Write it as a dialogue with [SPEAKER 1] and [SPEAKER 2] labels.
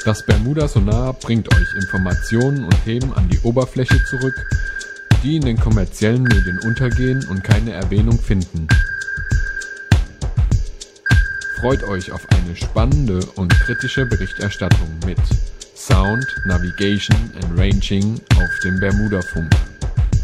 [SPEAKER 1] Das Bermuda Sonar bringt euch Informationen und Themen an die Oberfläche zurück, die in den kommerziellen Medien untergehen und keine Erwähnung finden. Freut euch auf eine spannende und kritische Berichterstattung mit Sound, Navigation and Ranging auf dem Bermudafunk.